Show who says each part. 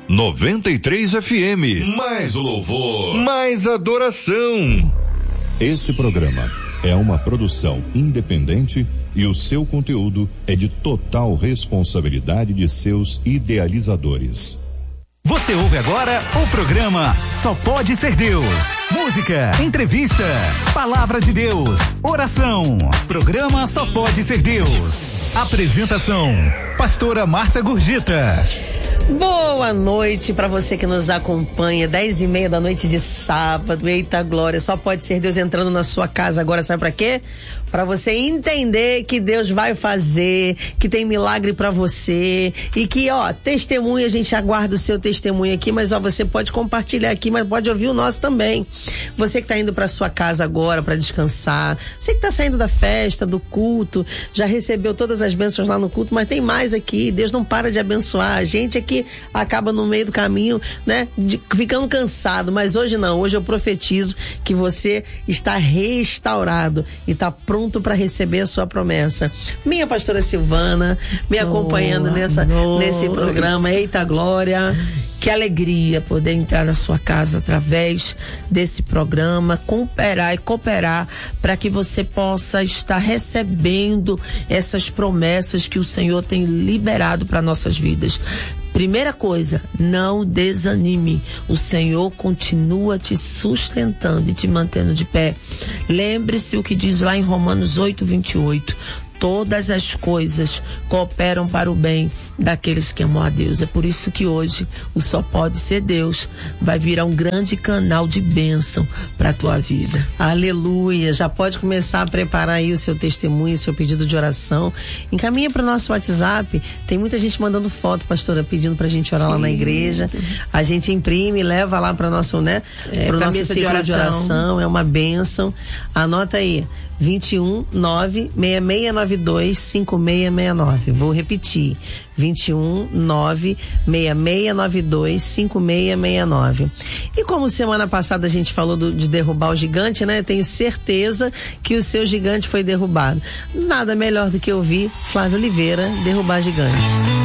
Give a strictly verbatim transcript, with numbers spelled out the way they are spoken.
Speaker 1: noventa e três F M. Mais louvor, mais adoração.
Speaker 2: Esse programa é uma produção independente e o seu conteúdo é de total responsabilidade de seus idealizadores.
Speaker 3: Você ouve agora o programa Só Pode Ser Deus. Música, entrevista, palavra de Deus, oração. Programa Só Pode Ser Deus. Apresentação: pastora Márcia Gurgita.
Speaker 4: Boa noite para você que nos acompanha, dez e meia da noite de sábado. Eita glória, só pode ser Deus entrando na sua casa agora, sabe pra quê? Para você entender que Deus vai fazer, que tem milagre para você e que, ó, testemunha, a gente aguarda o seu testemunho aqui, mas ó, você pode compartilhar aqui, mas pode ouvir o nosso também. Você que tá indo para sua casa agora para descansar, você que tá saindo da festa, do culto, já recebeu todas as bênçãos lá no culto, mas tem mais aqui. Deus não para de abençoar. A gente aqui acaba no meio do caminho, né, de, ficando cansado, mas hoje não. Hoje eu profetizo que você está restaurado e tá pronto para receber a sua promessa. Minha pastora Silvana me acompanhando nessa, nesse programa. Eita glória! Que alegria poder entrar na sua casa através desse programa, cooperar e cooperar para que você possa estar recebendo essas promessas que o Senhor tem liberado para nossas vidas. Primeira coisa, não desanime. O Senhor continua te sustentando e te mantendo de pé. Lembre-se o que diz lá em Romanos oito, vinte e oito. Todas as coisas cooperam para o bem daqueles que amam a Deus. É por isso que hoje o Só Pode Ser Deus vai virar um grande canal de bênção para a tua vida. Aleluia! Já pode começar a preparar aí o seu testemunho, o seu pedido de oração. Encaminha para o nosso WhatsApp. Tem muita gente mandando foto, pastora, pedindo pra gente orar lá na igreja. A gente imprime, leva lá para nosso, né?
Speaker 5: É,
Speaker 4: para o nosso
Speaker 5: mesa
Speaker 4: ciclo
Speaker 5: de oração.
Speaker 4: de oração. É uma bênção. Anota aí. vinte e um, nove, seis seis nove dois, cinco seis seis nove. Vou repetir. vinte e um, nove, seis seis nove dois, cinco seis seis nove. E como semana passada a gente falou do, de derrubar o gigante, né? Tenho certeza que o seu gigante foi derrubado. Nada melhor do que ouvir Flávio Oliveira derrubar gigante.